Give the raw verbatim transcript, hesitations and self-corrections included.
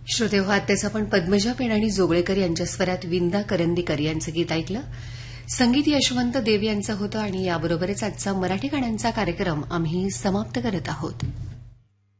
श्रोते हो, आत्ताच आपण पद्मजा पेण आणि जोगळेकर यांच्या स्वरात विंदा करंदीकर यांचं गीत ऐकलं. संगीत यशवंत देव यांचं होतं आणि याबरोबरच आजचा मराठी गाण्यांचा कार्यक्रम आम्ही समाप्त करत आहोत.